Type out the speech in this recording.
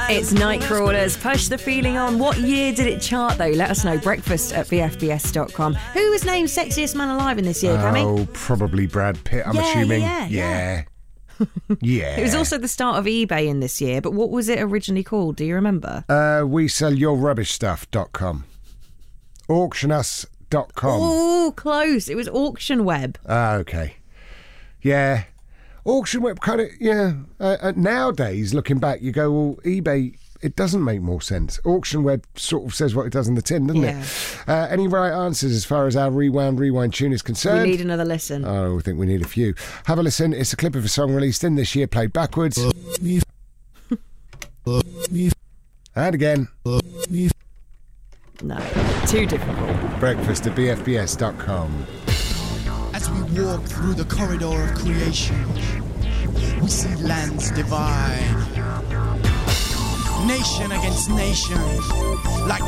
It's Nightcrawlers. Push the feeling on. What year did it chart, though? Let us know. Breakfast at bfbs.com. Who was named Sexiest Man Alive in this year, Cammy? Oh, probably Brad Pitt, I'm assuming. Yeah. It was also the start of eBay in this year, but what was it originally called? Do you remember? We sell your rubbish stuff.com. Auctionus.com. Oh, close. It was Auction Web. Okay. Yeah. Auction Web kind of, nowadays, looking back, you go, well, eBay, it doesn't make more sense. Auction Web sort of says what it does in the tin, doesn't it? Any right answers as far as our rewind tune is concerned? We need another listen. Oh, I think we need a few. Have a listen. It's a clip of a song released in this year, played backwards. And again. No, too difficult. Breakfast at bfbs.com. As we walk through the corridor of creation, we see lands divide. Nation against nation, like